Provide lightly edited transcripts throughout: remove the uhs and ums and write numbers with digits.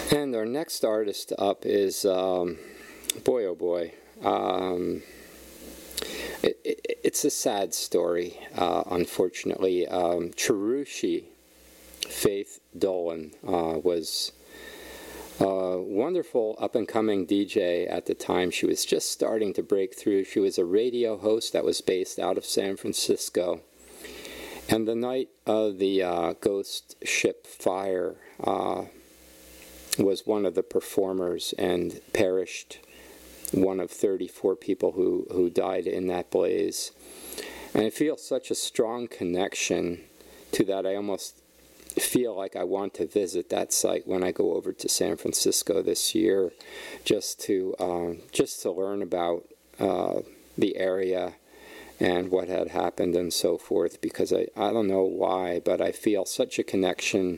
And our next artist up is, boy oh boy, it's a sad story, unfortunately. Cherushie Faith Dolan was a wonderful up-and-coming DJ at the time. She was just starting to break through. She was a radio host that was based out of San Francisco. And the night of the ghost ship fire, was one of the performers and perished, one of 34 people who died in that blaze. And I feel such a strong connection to that. I almost feel like I want to visit that site when I go over to San Francisco this year, just to learn about the area and what had happened and so forth, because I don't know why, but I feel such a connection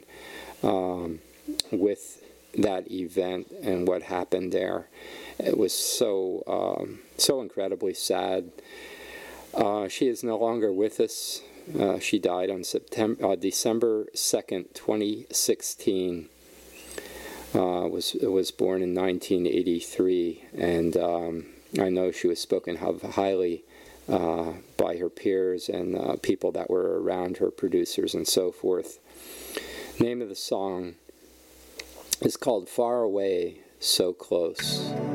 with that event and what happened there. It was so incredibly sad. She is no longer with us. She died on December 2nd, 2016. Was born in 1983, and I know she was spoken of highly by her peers and people that were around her, producers and so forth. Name of the song is called Far Away, So Close.